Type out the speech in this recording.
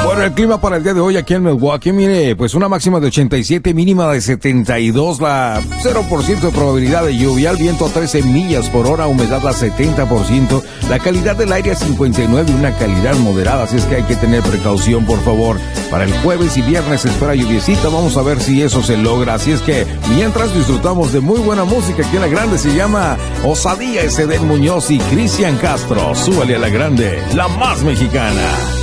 Bueno, el clima para el día de hoy aquí en Milwaukee, mire, pues una máxima de 87, mínima de 72, la 0% de probabilidad de lluvia, el viento a 13 millas por hora, humedad a 70%, la calidad del aire a 59 y una calidad moderada, así es que hay que tener precaución, por favor. Para el jueves y viernes se espera lluviecita, vamos a ver si eso se logra, así es que mientras disfrutamos de muy buena música aquí en La Grande, se llama Osadía, Edén Muñoz y Cristian Castro, súbale a La Grande, la más mexicana.